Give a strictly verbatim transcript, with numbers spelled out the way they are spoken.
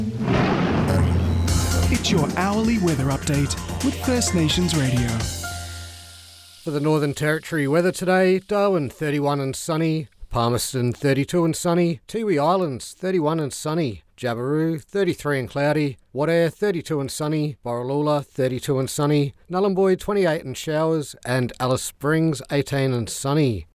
It's your hourly weather update with First Nations Radio. For the Northern Territory weather today, Darwin thirty-one and sunny, Palmerston thirty-two and sunny, Tiwi Islands thirty-one and sunny, Jabiru thirty-three and cloudy, Wadair thirty-two and sunny, Borroloola thirty-two and sunny, Nhulunbuy twenty-eight and showers, and Alice Springs eighteen and sunny.